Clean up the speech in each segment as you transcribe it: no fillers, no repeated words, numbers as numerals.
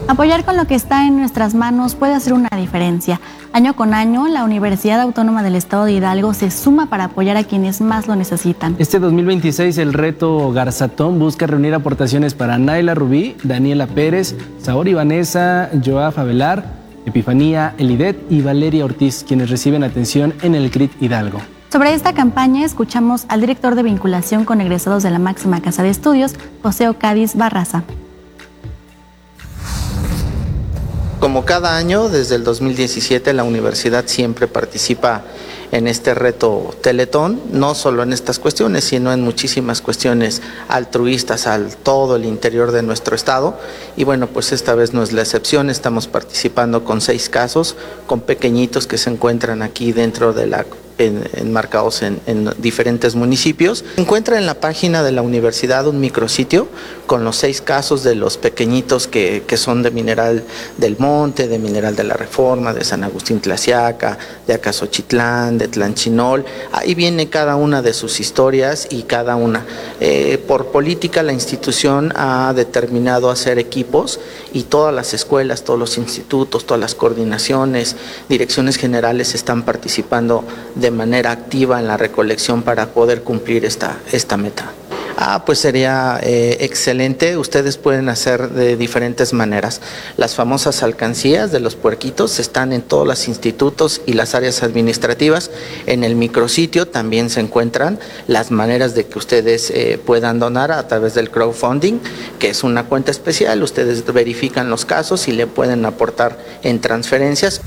Apoyar con lo que está en nuestras manos puede hacer una diferencia. Año con año, la Universidad Autónoma del Estado de Hidalgo se suma para apoyar a quienes más lo necesitan. Este 2026, el reto Garzatón busca reunir aportaciones para Naila Rubí, Daniela Pérez, Saori Vanessa, Joaf Avelar, Epifanía Elidet y Valeria Ortiz, quienes reciben atención en el CRIT Hidalgo. Sobre esta campaña escuchamos al director de vinculación con egresados de la máxima casa de estudios, José Ocadiz Barraza. Como cada año, desde el 2017, la universidad siempre participa en este reto Teletón, no solo en estas cuestiones, sino en muchísimas cuestiones altruistas al todo el interior de nuestro estado. Y bueno, pues esta vez no es la excepción, estamos participando con 6 casos, con pequeñitos que se encuentran aquí dentro de la enmarcados en diferentes municipios. Se encuentra en la página de la universidad un micrositio con los 6 casos de los pequeñitos que son de Mineral del Monte, de Mineral de la Reforma, de San Agustín Tlaxiaca, de Acasochitlán, de Tlanchinol. Ahí viene cada una de sus historias y cada una. Por política la institución ha determinado hacer equipos y todas las escuelas, todos los institutos, todas las coordinaciones, direcciones generales están participando de manera activa en la recolección para poder cumplir esta meta. Pues sería excelente. Ustedes pueden hacer de diferentes maneras. Las famosas alcancías de los puerquitos están en todos los institutos y las áreas administrativas. En el micrositio también se encuentran las maneras de que ustedes puedan donar a través del crowdfunding, que es una cuenta especial. Ustedes verifican los casos y le pueden aportar en transferencias.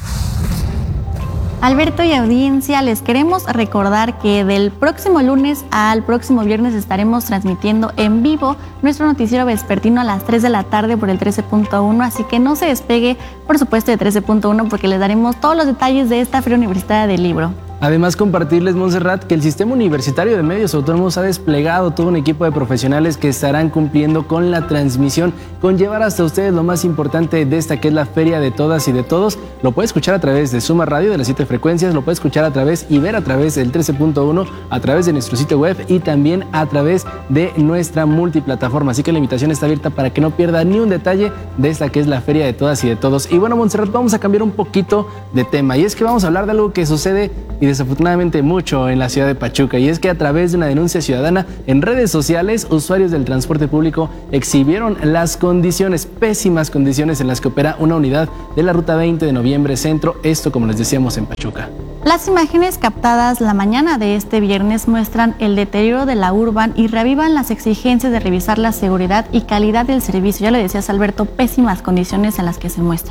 Alberto y audiencia, les queremos recordar que del próximo lunes al próximo viernes estaremos transmitiendo en vivo nuestro noticiero vespertino a las 3 de la tarde por el 13.1, así que no se despegue, por supuesto, de 13.1 porque les daremos todos los detalles de esta Feria Universitaria del Libro. Además, compartirles, Montserrat, que el Sistema Universitario de Medios Autónomos ha desplegado todo un equipo de profesionales que estarán cumpliendo con la transmisión, con llevar hasta ustedes lo más importante de esta, que es la Feria de Todas y de Todos. Lo puede escuchar a través de Suma Radio, de las 7 frecuencias, lo puede escuchar a través y ver a través del 13.1, a través de nuestro sitio web y también a través de nuestra multiplataforma. Así que la invitación está abierta para que no pierda ni un detalle de esta, que es la Feria de Todas y de Todos. Y bueno, Montserrat, vamos a cambiar un poquito de tema, y es que vamos a hablar de algo que sucede y desafortunadamente mucho en la ciudad de Pachuca, y es que a través de una denuncia ciudadana en redes sociales, usuarios del transporte público exhibieron las condiciones, pésimas condiciones en las que opera una unidad de la Ruta 20 de Noviembre Centro, esto como les decíamos en Pachuca. Las imágenes captadas la mañana de este viernes muestran el deterioro de la urban y reavivan las exigencias de revisar la seguridad y calidad del servicio. Ya lo decías, Alberto, pésimas condiciones en las que se muestra.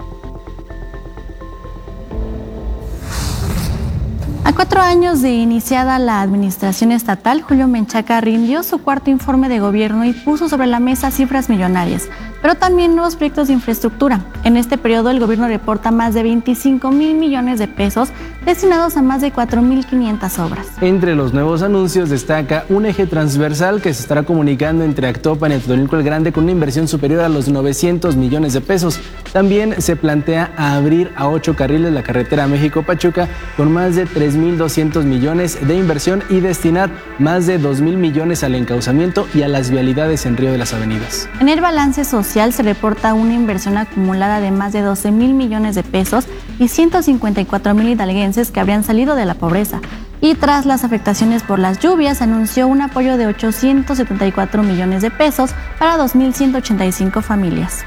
A 4 años de iniciada la administración estatal, Julio Menchaca rindió su cuarto informe de gobierno y puso sobre la mesa cifras millonarias, pero también nuevos proyectos de infraestructura. En este periodo, el gobierno reporta más de 25,000 millones de pesos destinados a más de 4,500 obras. Entre los nuevos anuncios destaca un eje transversal que se estará comunicando entre Actopan y Atotonilco el Grande con una inversión superior a los 900 millones de pesos. También se plantea abrir a 8 carriles la carretera México-Pachuca con más de 3,200 millones de inversión y destinar más de 2,000 millones al encauzamiento y a las vialidades en Río de las Avenidas. En el balance social se reporta una inversión acumulada de más de 12,000 millones de pesos y 154,000 hidalguenses que habrían salido de la pobreza. Y tras las afectaciones por las lluvias, anunció un apoyo de 874 millones de pesos para 2,185 familias.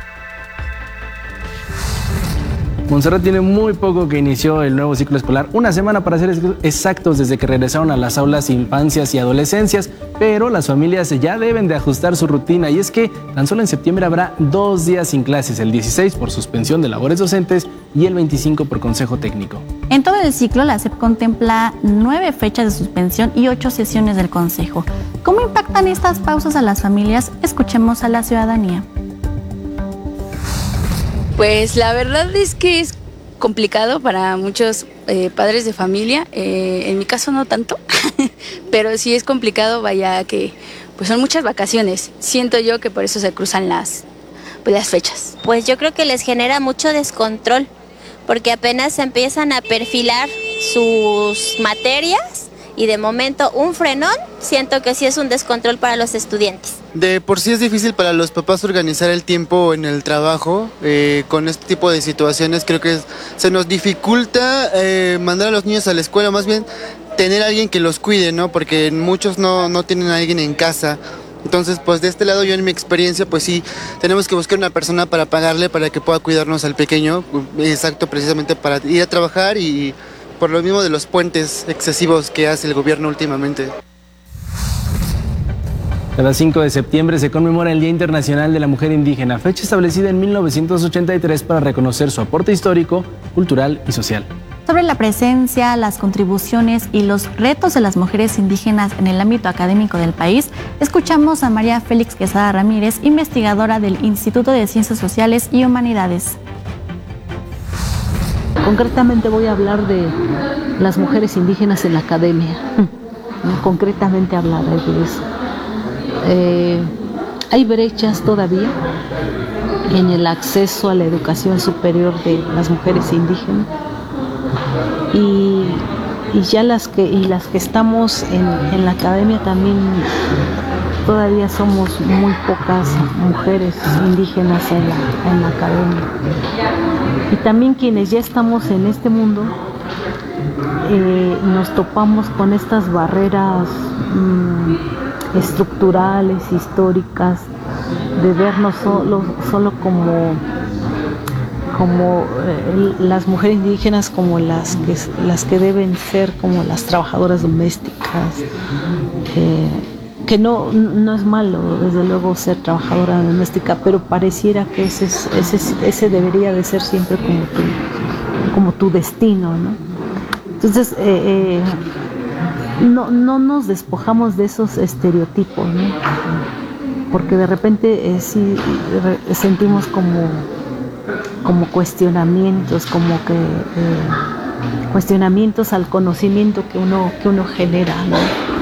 Montserrat, tiene muy poco que inició el nuevo ciclo escolar, una semana para ser exactos desde que regresaron a las aulas infancias y adolescencias, pero las familias ya deben de ajustar su rutina, y es que tan solo en septiembre habrá 2 días sin clases, el 16 por suspensión de labores docentes y el 25 por consejo técnico. En todo el ciclo, la SEP contempla 9 fechas de suspensión y 8 sesiones del consejo. ¿Cómo impactan estas pausas a las familias? Escuchemos a la ciudadanía. Pues la verdad es que es complicado para muchos padres de familia, en mi caso no tanto, pero sí es complicado, vaya que pues son muchas vacaciones, siento yo que por eso se cruzan las fechas. Pues yo creo que les genera mucho descontrol, porque apenas empiezan a perfilar sus materias y de momento un frenón, siento que sí es un descontrol para los estudiantes. De por sí es difícil para los papás organizar el tiempo en el trabajo. Con este tipo de situaciones creo que se nos dificulta mandar a los niños a la escuela, más bien tener a alguien que los cuide, ¿no? Porque muchos no tienen a alguien en casa. Entonces, pues de este lado yo en mi experiencia, pues sí, tenemos que buscar una persona para pagarle para que pueda cuidarnos al pequeño, exacto, precisamente para ir a trabajar y por lo mismo de los puentes excesivos que hace el gobierno últimamente. Cada 5 de septiembre se conmemora el Día Internacional de la Mujer Indígena, fecha establecida en 1983 para reconocer su aporte histórico, cultural y social. Sobre la presencia, las contribuciones y los retos de las mujeres indígenas en el ámbito académico del país, escuchamos a María Félix Quesada Ramírez, investigadora del Instituto de Ciencias Sociales y Humanidades. Concretamente voy a hablar de las mujeres indígenas en la academia, concretamente hablar de eso. Hay brechas todavía en el acceso a la educación superior de las mujeres indígenas y ya las que estamos en la academia también todavía somos muy pocas mujeres indígenas en la academia, y también quienes ya estamos en este mundo nos topamos con estas barreras estructurales, históricas, de vernos solo como las mujeres indígenas como las que deben ser como las trabajadoras domésticas, que no es malo desde luego ser trabajadora doméstica, pero pareciera que ese debería de ser siempre como tu destino, ¿no? Entonces no nos despojamos de esos estereotipos, ¿no? Porque de repente sí sentimos como cuestionamientos, cuestionamientos al conocimiento que uno genera, ¿no?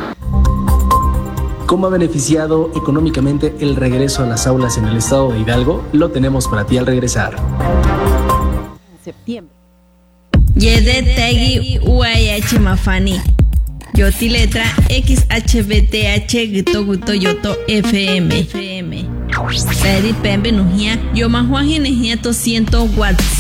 ¿Cómo ha beneficiado económicamente el regreso a las aulas en el estado de Hidalgo? Lo tenemos para ti al regresar. En septiembre. Yedetegi UAH Mafani. Yoti letra XHBTH Gito Guto Yoto FM. Pedi Pembe Nujia. Yo Mahuaji Nejia 200 watts.